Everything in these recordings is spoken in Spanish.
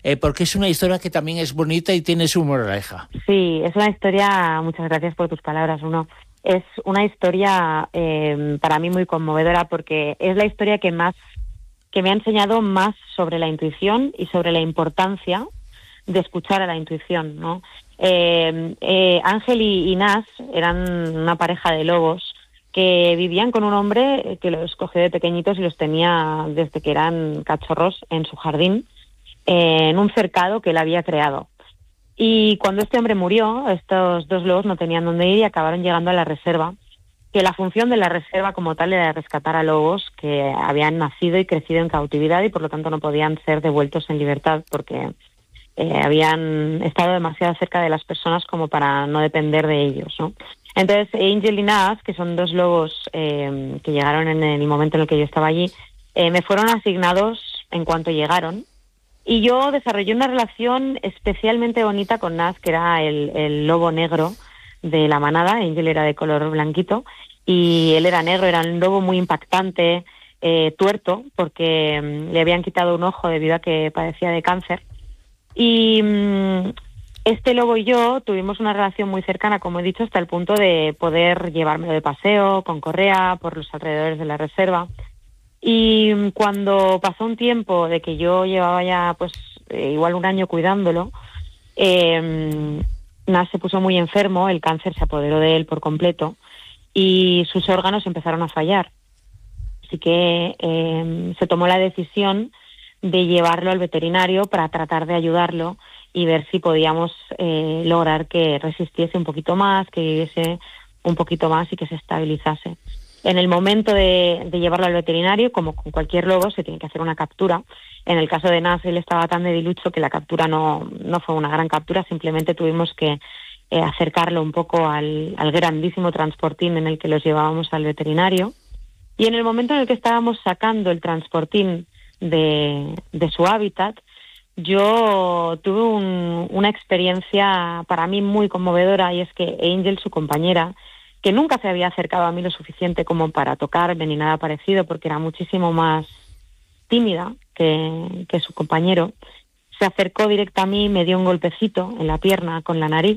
porque es una historia que también es bonita y tiene su moraleja. Sí, es una historia, muchas gracias por tus palabras, Bruno. Es una historia para mí muy conmovedora porque es la historia que me ha enseñado más sobre la intuición y sobre la importancia de escuchar a la intuición, ¿no? Ángel y Nas eran una pareja de lobos que vivían con un hombre que los cogió de pequeñitos y los tenía desde que eran cachorros en su jardín, en un cercado que él había creado. Y cuando este hombre murió, estos dos lobos no tenían dónde ir y acabaron llegando a la reserva, que la función de la reserva como tal era rescatar a lobos que habían nacido y crecido en cautividad y por lo tanto no podían ser devueltos en libertad porque habían estado demasiado cerca de las personas como para no depender de ellos, ¿no? Entonces Angel y Nas, que son dos lobos que llegaron en el momento en el que yo estaba allí, me fueron asignados en cuanto llegaron. Y yo desarrollé una relación especialmente bonita con Nas, que era el lobo negro de la manada. Angel era de color blanquito y él era negro, era un lobo muy impactante, tuerto, porque le habían quitado un ojo debido a que padecía de cáncer. Y este lobo y yo tuvimos una relación muy cercana, como he dicho, hasta el punto de poder llevármelo de paseo con correa por los alrededores de la reserva. Y cuando pasó un tiempo de que yo llevaba ya pues igual un año cuidándolo, Nas se puso muy enfermo, el cáncer se apoderó de él por completo y sus órganos empezaron a fallar. Así que se tomó la decisión de llevarlo al veterinario para tratar de ayudarlo y ver si podíamos lograr que resistiese un poquito más, que viviese un poquito más y que se estabilizase. En el momento de llevarlo al veterinario, como con cualquier lobo, se tiene que hacer una captura. En el caso de Nas, él estaba tan debilucho que la captura no fue una gran captura, simplemente tuvimos que acercarlo un poco al grandísimo transportín en el que los llevábamos al veterinario. Y en el momento en el que estábamos sacando el transportín de su hábitat, yo tuve una experiencia para mí muy conmovedora, y es que Angel, su compañera, que nunca se había acercado a mí lo suficiente como para tocarme ni nada parecido, porque era muchísimo más tímida que su compañero, se acercó directo a mí, me dio un golpecito en la pierna con la nariz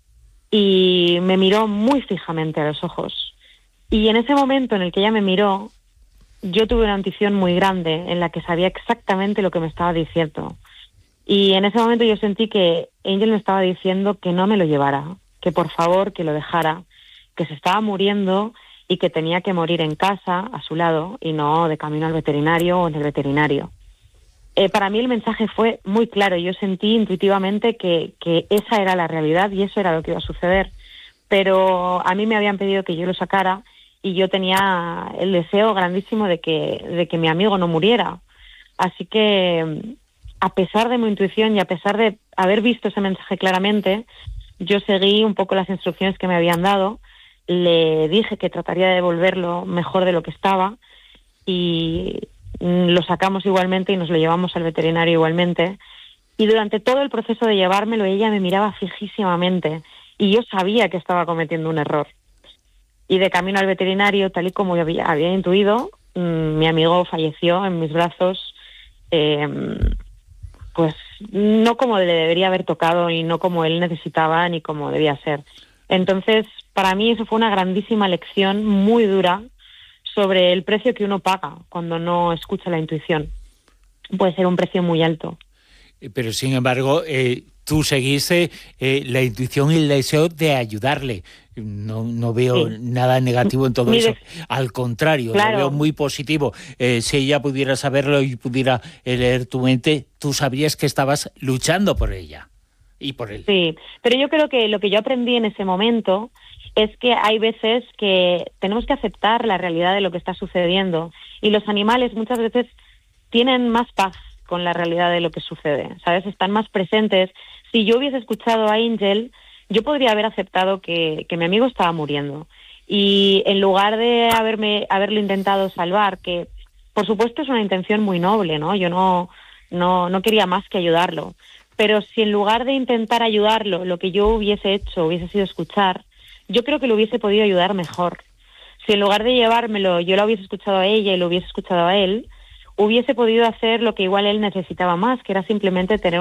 y me miró muy fijamente a los ojos. Y en ese momento en el que ella me miró, yo tuve una intuición muy grande en la que sabía exactamente lo que me estaba diciendo. Y en ese momento yo sentí que Angel me estaba diciendo que no me lo llevara, que por favor que lo dejara, que se estaba muriendo y que tenía que morir en casa, a su lado, y no de camino al veterinario o en el veterinario. Para mí el mensaje fue muy claro. Yo sentí intuitivamente que esa era la realidad y eso era lo que iba a suceder. Pero a mí me habían pedido que yo lo sacara y yo tenía el deseo grandísimo de que mi amigo no muriera. Así que, a pesar de mi intuición y a pesar de haber visto ese mensaje claramente, yo seguí un poco las instrucciones que me habían dado. Le dije que trataría de devolverlo mejor de lo que estaba y lo sacamos igualmente y nos lo llevamos al veterinario igualmente. Y durante todo el proceso de llevármelo, ella me miraba fijísimamente y yo sabía que estaba cometiendo un error. Y de camino al veterinario, tal y como yo había intuido, mi amigo falleció en mis brazos, pues no como le debería haber tocado y no como él necesitaba ni como debía ser. Entonces, para mí eso fue una grandísima lección muy dura sobre el precio que uno paga cuando no escucha la intuición. Puede ser un precio muy alto. Pero sin embargo, tú seguiste la intuición y el deseo de ayudarle. No veo nada negativo en todo eso. Al contrario, claro, lo veo muy positivo. Si ella pudiera saberlo y pudiera leer tu mente, tú sabrías que estabas luchando por ella y por él. Sí, pero yo creo que lo que yo aprendí en ese momento es que hay veces que tenemos que aceptar la realidad de lo que está sucediendo y los animales muchas veces tienen más paz con la realidad de lo que sucede, ¿sabes? Están más presentes. Si yo hubiese escuchado a Angel, yo podría haber aceptado que mi amigo estaba muriendo y en lugar de haberlo intentado salvar, que por supuesto es una intención muy noble, ¿no? Yo no quería más que ayudarlo, pero si en lugar de intentar ayudarlo, lo que yo hubiese hecho hubiese sido escuchar, yo creo que lo hubiese podido ayudar mejor. Si en lugar de llevármelo yo lo hubiese escuchado a ella y lo hubiese escuchado a él, hubiese podido hacer lo que igual él necesitaba más, que era simplemente tener